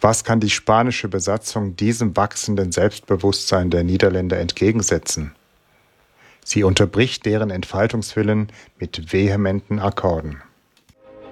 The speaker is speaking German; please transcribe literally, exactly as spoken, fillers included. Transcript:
Was kann die spanische Besatzung diesem wachsenden Selbstbewusstsein der Niederländer entgegensetzen? Sie unterbricht deren Entfaltungswillen mit vehementen Akkorden.